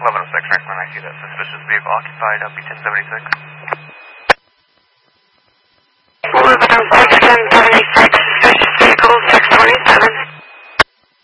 1106, when I see that suspicious vehicle occupied, be 1076.